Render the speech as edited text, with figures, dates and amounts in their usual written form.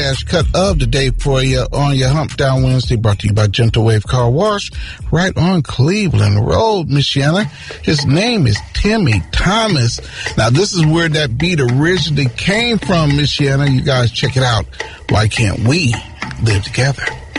Cash Cut of the day for you on your Hump Down Wednesday, brought to you by Gentle Wave Car Wash, right on Cleveland Road, Michiana. His name is Timmy Thomas. Now, this is where that beat originally came from, Michiana. You guys check it out. Why can't we live together?